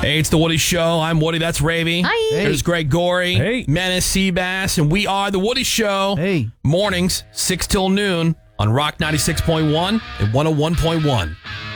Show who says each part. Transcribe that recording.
Speaker 1: Hey, it's the Woody Show. I'm Woody. That's Ravy.
Speaker 2: Hi.
Speaker 3: Hey.
Speaker 1: There's Greg Gorey.
Speaker 3: Hey.
Speaker 1: Menace Seabass. And we are the Woody Show.
Speaker 3: Hey.
Speaker 1: Mornings, 6 till noon on Rock 96.1 and 101.1.